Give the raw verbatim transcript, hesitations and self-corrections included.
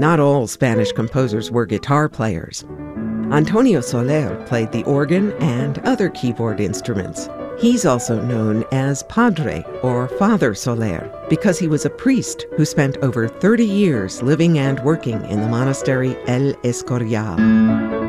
Not all Spanish composers were guitar players. Antonio Soler played the organ and other keyboard instruments. He's also known as Padre, or Father Soler, because he was a priest who spent over thirty years living and working in the monastery El Escorial.